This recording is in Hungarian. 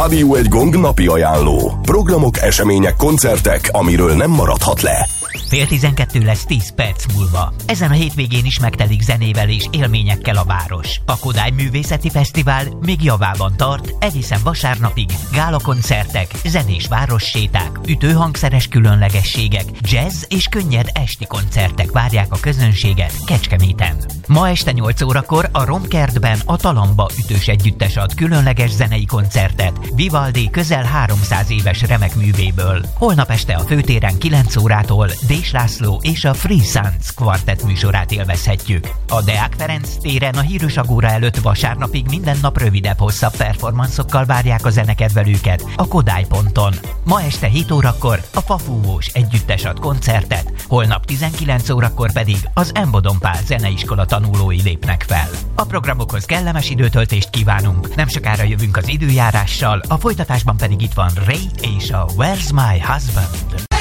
Rádió Egy Gong napi ajánló. Programok, események, koncertek, amiről nem maradhat le. 10:12 lesz 10 perc múlva. Ezen a hétvégén is megtelik zenével és élményekkel a város. A Kodály Művészeti Fesztivál még javában tart, egészen vasárnapig gálakoncertek, zenés városséták, ütőhangszeres különlegességek, jazz és könnyed esti koncertek várják a közönséget Kecskeméten. Ma este 8 órakor a Romkertben a Talamba ütős együttes ad különleges zenei koncertet Vivaldi közel 300 éves remek művéből. Holnap este a főtéren 9 órától Dés László és a Free Sounds kvartett műsorát élvezhetjük. A Deák Ferenc téren a Hírös Agóra előtt vasárnapig minden nap rövidebb-hosszabb performanszokkal várják a zenekedvelőket a Kodály ponton. Ma este 7 órakor a Fafúvós együttes ad koncertet, holnap 19 órakor pedig az Embodon Pál Zeneiskola tanulói lépnek fel. A programokhoz kellemes időtöltést kívánunk, nem sokára jövünk az időjárással, a folytatásban pedig itt van Ray és a Where's My Husband?